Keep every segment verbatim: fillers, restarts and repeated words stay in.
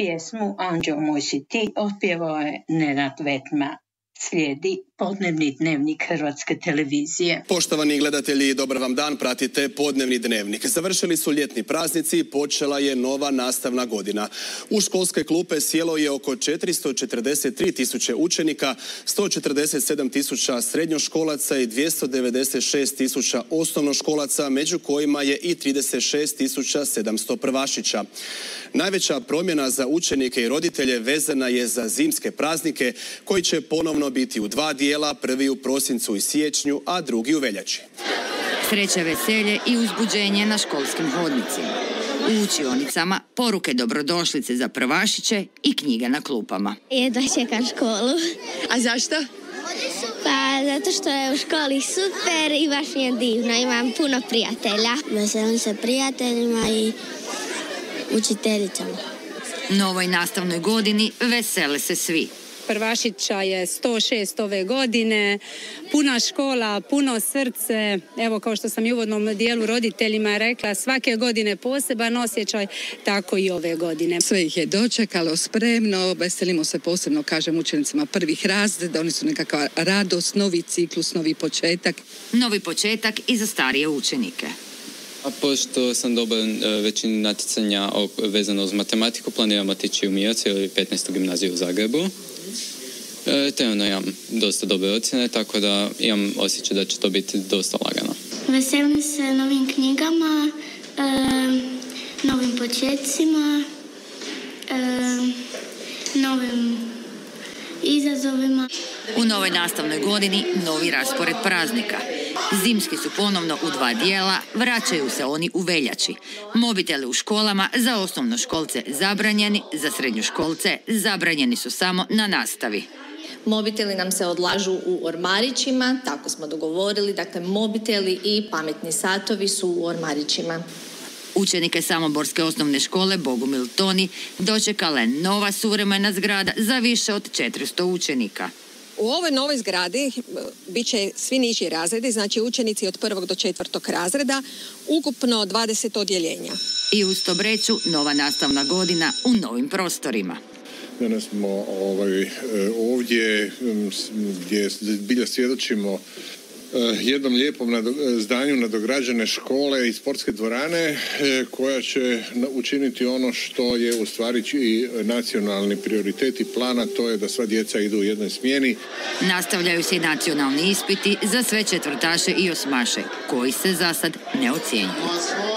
Pjesmu Anđeo moj si ti otpjevao je Nenad Vetma. Slijedi podnevni dnevnik Hrvatske televizije. Poštovani gledatelji, dobar vam dan, pratite podnevni dnevnik. Završili su ljetni praznici i počela je nova nastavna godina. U školske klupe sjelo je oko četiristo četrdeset tri tisuće učenika, sto četrdeset sedam tisuća srednjoškolaca i dvjesto devedeset šest tisuća osnovnoškolaca, među kojima je i trideset šest tisuća sedamsto prvašića. Najveća promjena za učenike i roditelje vezana je za zimske praznike, koji će ponovno biti u dva dijela, prvi u prosincu i siječnju, a drugi u veljači. Sreća, veselje i uzbuđenje na školskim hodnicima. U učionicama poruke dobrodošlice za prvašiće i knjige na klupama. Jedva čekam školu. A zašto? Pa zato što je u školi super i baš mi je divno, imam puno prijatelja. Veselim se prijateljima i učiteljicama. Novoj nastavnoj godini vesele se svi. Prvašića je sto šest ove godine, puna škola, puno srce. Evo, kao što sam i u uvodnom dijelu roditeljima rekla, svake godine poseban osjećaj, tako i ove godine. Sve ih je dočekalo spremno, veselimo se posebno, kažem, učenicima prvih razreda, oni su nekakva radost, novi ciklus, novi početak. Novi početak i za starije učenike. A pošto sam dobar većini natjecanja vezano uz matematiku, planiram otići u Mijoc ili petnaestu gimnaziju u Zagrebu. E, Trenutno imam dosta dobre ocjene, tako da imam osjećaj da će to biti dosta lagano. Veselim se novim knjigama, e, novim početcima, e, novim izazovima. U novoj nastavnoj godini novi raspored praznika. Zimski su ponovno u dva dijela, vraćaju se oni u veljači. Mobiteli u školama za osnovnoškolce zabranjeni, za srednjoškolce zabranjeni su samo na nastavi. Mobiteli nam se odlažu u ormarićima, tako smo dogovorili, dakle mobiteli i pametni satovi su u ormarićima. Učenike Samoborske osnovne škole Bogumil Toni dočekala je nova suvremena zgrada za više od četiristo učenika. U ovoj novoj zgradi bit će svi niži razredi, znači učenici od prvog do četvrtog razreda, ukupno dvadeset odjeljenja. I uz to breću nova nastavna godina u novim prostorima. Danas smo ovaj, ovdje gdje bilja svjedočimo jednom lijepom zdanju nadograđene škole i sportske dvorane koja će učiniti ono što je u stvari i nacionalni prioritet i plana, to je da sva djeca idu u jednoj smjeni. Nastavljaju se i nacionalni ispiti za sve četvrtaše i osmaše, koji se za sad ne ocjenjuju.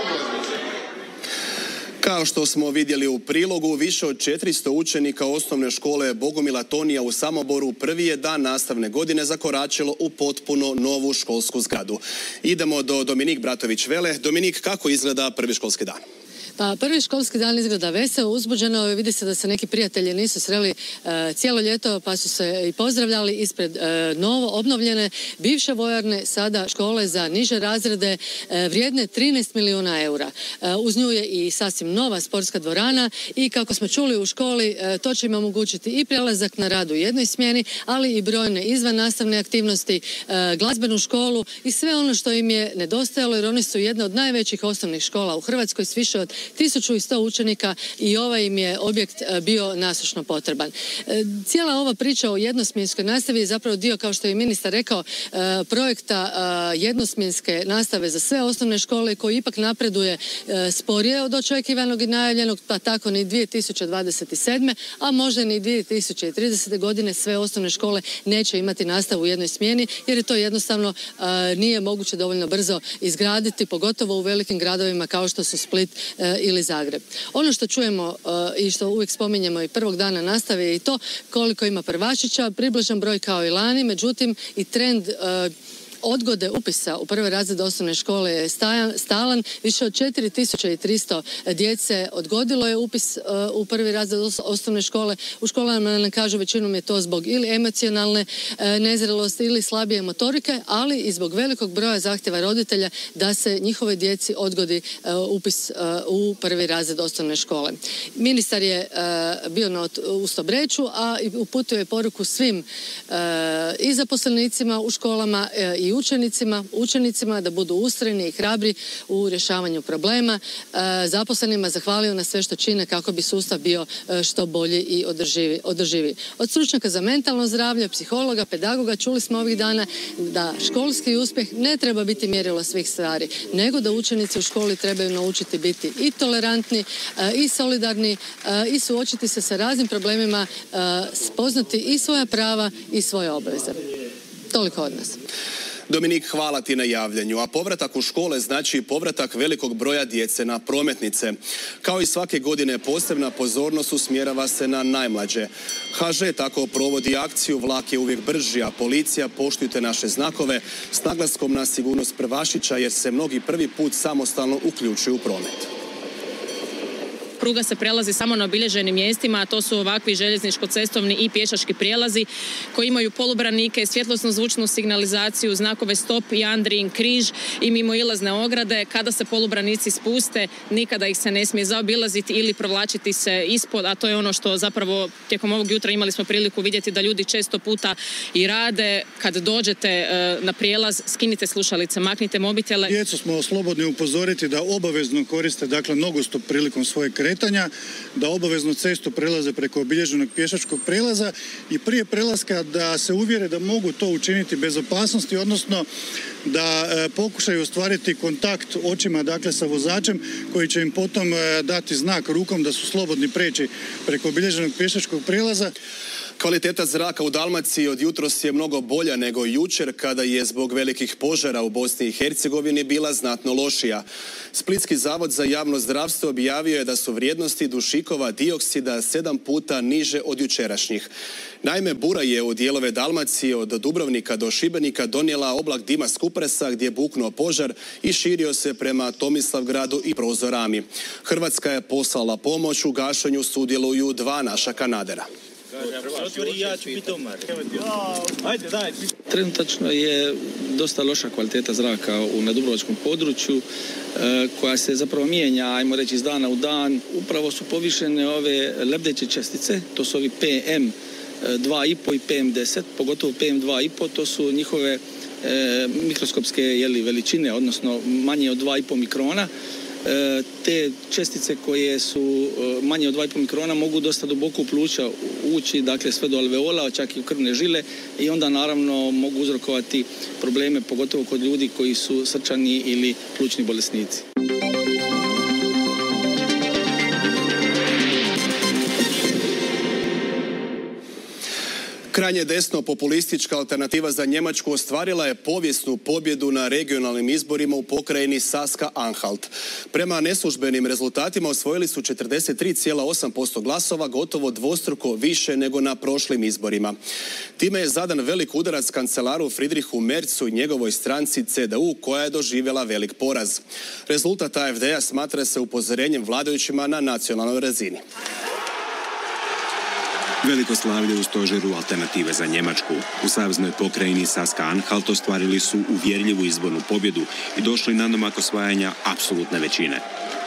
Kao što smo vidjeli u prilogu, više od četiristo učenika osnovne škole Bogumila Tonija u Samoboru prvi je dan nastavne godine zakoračilo u potpuno novu školsku zgradu. Idemo do Dominik Bratović-Vele. Dominik, kako izgleda prvi školski dan? Pa prvi školski dan izgleda veselo, uzbuđeno, vidi se da se neki prijatelji nisu sreli e, cijelo ljeto, pa su se i pozdravljali ispred e, novo obnovljene bivše vojarne, sada škole za niže razrede, e, vrijedne trinaest milijuna eura. E, uz nju je i sasvim nova sportska dvorana i kako smo čuli u školi, e, to će im omogućiti i prelazak na rad u jednoj smjeni, ali i brojne izvan nastavne aktivnosti, e, glazbenu školu i sve ono što im je nedostajalo, jer oni su jedna od najvećih osnovnih škola u Hrvatskoj s više od tisuću sto učenika i ovaj im je objekt bio nasušno potreban. Cijela ova priča o jednosmjenskoj nastavi je zapravo dio, kao što je ministar rekao, projekta jednosmjenske nastave za sve osnovne škole koji ipak napreduje sporije od očekivanog i najavljenog, pa tako ni dvije tisuće dvadeset sedme. a možda ni dvije tisuće tridesete. godine sve osnovne škole neće imati nastavu u jednoj smjeni, jer je to jednostavno nije moguće dovoljno brzo izgraditi, pogotovo u velikim gradovima kao što su Split ili Zagreb. Ono što čujemo uh, i što uvijek spominjemo i prvog dana nastave je i to koliko ima prvašića, približan broj kao i lani, međutim i trend uh, odgode upisa u prve razrede osnovne škole je stalan. Više od četiri tisuće tristo djece odgodilo je upis uh, u prvi razred osnovne škole. U školama nam kažu većinom je to zbog ili emocionalne uh, nezrelosti ili slabije motorike, ali i zbog velikog broja zahtjeva roditelja da se njihove djeci odgodi uh, upis uh, u prvi razred osnovne škole. Ministar je uh, bio na Ustobreću, a uputio je poruku svim uh, i zaposlenicima u školama uh, i učenicima, učenicima da budu ustrajni i hrabri u rješavanju problema. Zaposlenima zahvalio na sve što čine kako bi sustav bio što bolji i održivi, održivi. Od stručnjaka za mentalno zdravlje, psihologa, pedagoga čuli smo ovih dana da školski uspjeh ne treba biti mjerilo svih stvari, nego da učenici u školi trebaju naučiti biti i tolerantni i solidarni i suočiti se sa raznim problemima, spoznati i svoja prava i svoje obveze. Toliko od nas. Dominik, hvala ti na javljanju, a povratak u škole znači povratak velikog broja djece na prometnice. Kao i svake godine posebna pozornost usmjerava se na najmlađe. ha že tako provodi akciju Vlak je uvijek brži, a policija poštujte naše znakove s naglaskom na sigurnost prvašića jer se mnogi prvi put samostalno uključuju u promet. Pruga se prelazi samo na obilježenim mjestima, a to su ovakvi željezničko-cestovni i pješački prijelazi koji imaju polubranike, svjetlosno-zvučnu signalizaciju, znakove stop i andrijin križ i mimoilazne ograde. Kada se polubranici spuste, nikada ih se ne smije zaobilaziti ili provlačiti se ispod, a to je ono što zapravo tijekom ovog jutra imali smo priliku vidjeti da ljudi često puta i rade. Kad dođete na prijelaz, skinite slušalice, maknite mobitele. Djecu smo slobodni upozoriti da obavezno koriste dakle nogostop prilikom svoje kretanja, da obavezno cestu prelaze preko obilježenog pješačkog prelaza i prije prelaska da se uvjere da mogu to učiniti bez opasnosti, odnosno da e, pokušaju ostvariti kontakt očima dakle sa vozačem koji će im potom e, dati znak rukom da su slobodni preći preko obilježenog pješačkog prelaza. Kvaliteta zraka u Dalmaciji od jutros je mnogo bolja nego jučer kada je zbog velikih požara u Bosni i Hercegovini bila znatno lošija. Splitski zavod za javno zdravstvo objavio je da su vrijednosti dušikova dioksida sedam puta niže od jučerašnjih. Naime, bura je u dijelove Dalmacije od Dubrovnika do Šibenika donijela oblak dima s Kupresa gdje je buknuo požar i širio se prema Tomislavgradu i Prozorami. Hrvatska je poslala pomoć, u gašenju sudjeluju dva naša kanadera. Trenutačno je dosta loša kvaliteta zraka u nadubrovačkom području koja se zapravo mijenja, ajmo reći, iz dana u dan. Upravo su povišene ove lebdeće čestice, to su ovi P M dva i pol i P M deset, pogotovo P M dva i pol, to su njihove e, mikroskopske jeli, veličine, odnosno manje od dva i pol mikrona. E, te čestice koje su manje od dva i pol mikrona mogu dosta duboko u pluća ući, dakle sve do alveola, čak i u krvne žile i onda naravno mogu uzrokovati probleme, pogotovo kod ljudi koji su srčani ili plućni bolesnici. Krajnje desno populistička alternativa za Njemačku ostvarila je povijesnu pobjedu na regionalnim izborima u pokrajini Saska-Anhalt. Prema neslužbenim rezultatima osvojili su četrdeset tri zarez osam posto glasova, gotovo dvostruko više nego na prošlim izborima. Time je zadan velik udarac kancelaru Friedrichu Merzu i njegovoj stranci C D U koja je doživjela velik poraz. Rezultat A F D-a smatra se upozorenjem vladajućima na nacionalnoj razini. Veliko slavlje u stožeru alternative za Njemačku. U saveznoj pokrajini Saska-Anhalt ostvarili su uvjerljivu izbornu pobjedu i došli na domak osvajanja apsolutne većine.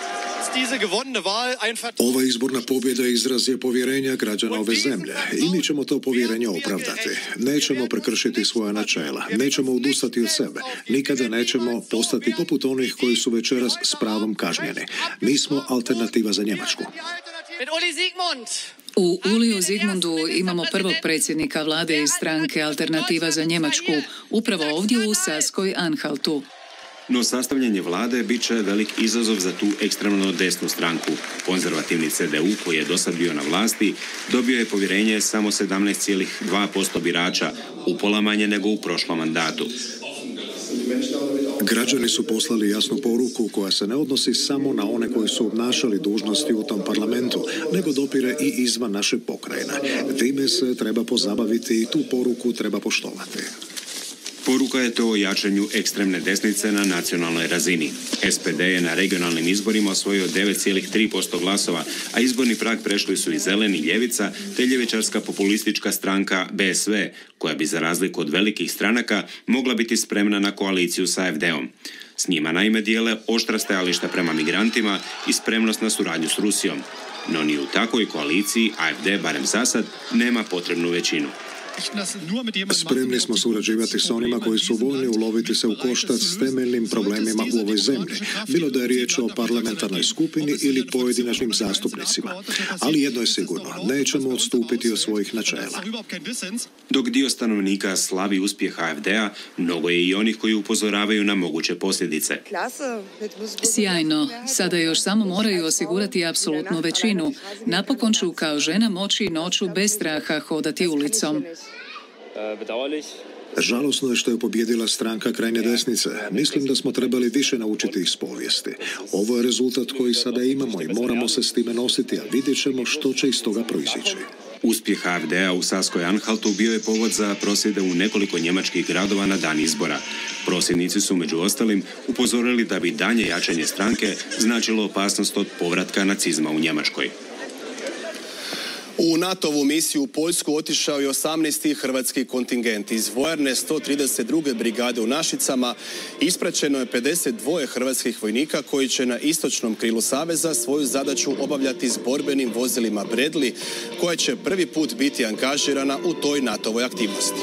Ova izborna pobjeda izraz je povjerenja građana ove zemlje i mi ćemo to povjerenje opravdati. Nećemo prekršiti svoja načela, nećemo odustati od sebe, nikada nećemo postati poput onih koji su večeras s pravom kažnjeni. Mi smo alternativa za Njemačku. U Uliju Zigmundu imamo prvog predsjednika vlade iz stranke Alternativa za Njemačku, upravo ovdje u Saskoj Anhaltu. No sastavljanje vlade bit će velik izazov za tu ekstremno desnu stranku. Konzervativni C D U, koji je dosad bio na vlasti, dobio je povjerenje samo sedamnaest zarez dva posto birača, upola manje nego u prošlom mandatu. Građani su poslali jasnu poruku koja se ne odnosi samo na one koji su obnašali dužnosti u tom parlamentu, nego dopire i izvan naše pokrajine. Time se treba pozabaviti i tu poruku treba poštovati. Poruka je to o jačanju ekstremne desnice na nacionalnoj razini. S P D je na regionalnim izborima osvojio devet zarez tri posto glasova, a izborni prag prešli su i Zeleni, Ljevica te ljevičarska populistička stranka B S V, koja bi za razliku od velikih stranaka mogla biti spremna na koaliciju s A F D-om. S njima naime dijele oštra stajališta prema migrantima i spremnost na suradnju s Rusijom. No ni u takvoj koaliciji A F D, barem zasad, nema potrebnu većinu. Spremni smo surađivati s onima koji su voljni uloviti se u koštac s temeljnim problemima u ovoj zemlji, bilo da je riječ o parlamentarnoj skupini ili pojedinačnim zastupnicima. Ali jedno je sigurno, nećemo odstupiti od svojih načela. Dok dio stanovnika slavi uspjeh A F D-a, mnogo je i onih koji upozoravaju na moguće posljedice. Sjajno. Sada još samo moraju osigurati apsolutnu većinu. Napokon ću kao žena moći noću bez straha hodati ulicom. Žalosno je što je pobjedila stranka krajnje desnice. Mislim da smo trebali više naučiti iz povijesti. Ovo je rezultat koji sada imamo i moramo se s time nositi, a vidjet ćemo što će iz toga proizići. Uspjeh A F D-a u Saskoj Anhaltu bio je povod za prosvjede u nekoliko njemačkih gradova na dan izbora. Prosvjednici su među ostalim upozorili da bi dalje jačanje stranke značilo opasnost od povratka nacizma u Njemačkoj. U NATO-vu misiju u Poljsku otišao je osamnaesti hrvatski kontingent. Iz vojarne sto trideset druge brigade u Našicama ispraćeno je pedeset dva hrvatskih vojnika koji će na istočnom krilu Saveza svoju zadaću obavljati s borbenim vozilima Bradley, koja će prvi put biti angažirana u toj NATO-voj aktivnosti.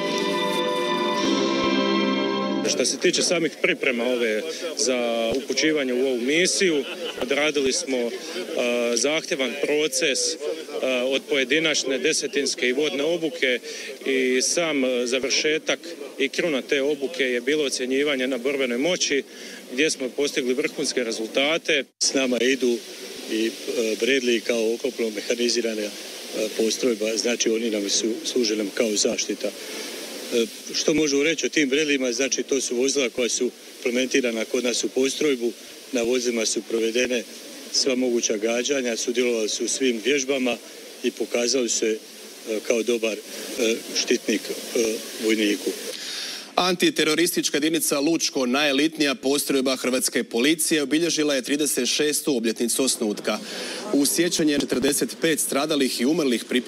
Što se tiče samih priprema ove za upućivanje u ovu misiju, odradili smo uh, zahtjevan proces uh, od pojedinačne, desetinske i vodne obuke i sam uh, završetak i kruna te obuke je bilo ocjenjivanje na borbenoj moći gdje smo postigli vrhunske rezultate. S nama idu i uh, Bradley kao oklopno mehanizirana uh, postrojba, znači oni nam su služili nam kao zaštita. Što možemo reći o tim Bradleyima, znači to su vozila koja su implementirana kod nas u postrojbu, na vozilima su provedene sva moguća gađanja, sudjelovali su u svim vježbama i pokazali se kao dobar štitnik vojniku. Antiteroristička jedinica Lučko, najelitnija postrojba hrvatske policije, obilježila je trideset šestu obljetnicu osnutka. U sjećanje četrdeset pet stradalih i umrlih pripadnika